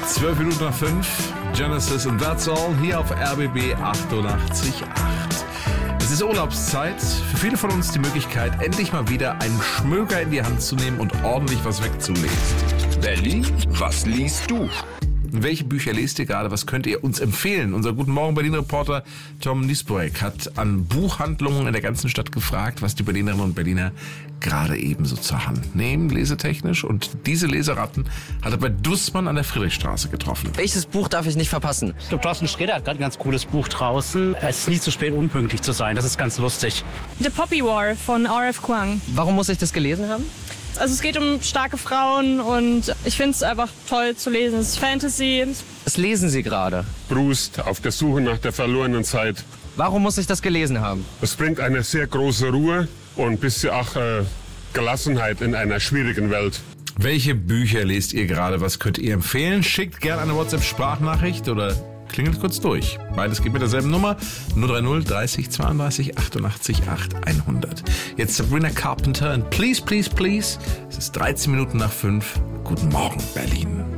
12 Minuten nach 5, Genesis and That's All, hier auf RBB 88.8. Es ist Urlaubszeit, für viele von uns die Möglichkeit, endlich mal wieder einen Schmöker in die Hand zu nehmen und ordentlich was wegzulesen. Berlin, was liest du? Welche Bücher lest ihr gerade? Was könnt ihr uns empfehlen? Unser Guten Morgen Berlin-Reporter Tom Niesbroek hat an Buchhandlungen in der ganzen Stadt gefragt, was die Berlinerinnen und Berliner gerade ebenso zur Hand nehmen, lesetechnisch. Und diese Leseratten hat er bei Dussmann an der Friedrichstraße getroffen. Welches Buch darf ich nicht verpassen? Ich glaube, Thorsten Sträter hat gerade ein ganz cooles Buch draußen. Es ist nie zu spät, unpünktlich zu sein. Das ist ganz lustig. The Poppy War von R.F. Kuang. Warum muss ich das gelesen haben? Also es geht um starke Frauen und ich finde es einfach toll zu lesen. Es ist Fantasy. Was lesen Sie gerade? Proust auf der Suche nach der verlorenen Zeit. Warum muss ich das gelesen haben? Es bringt eine sehr große Ruhe und ein bisschen auch Gelassenheit in einer schwierigen Welt. Welche Bücher lest ihr gerade? Was könnt ihr empfehlen? Schickt gerne eine WhatsApp-Sprachnachricht oder klingelt kurz durch. Beides geht mit derselben Nummer. 030 30 32 88 8 100. Jetzt Sabrina Carpenter und Please, Please, Please. Es ist 13 Minuten nach 5. Guten Morgen, Berlin.